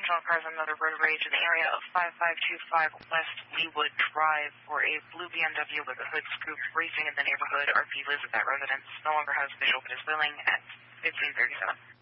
intentional cars on another road rage in the area of 5525 West Leewood Drive for a blue BMW with a hood scoop racing in the neighborhood. RP lives at that residence. No longer has visual but is willing at 1537.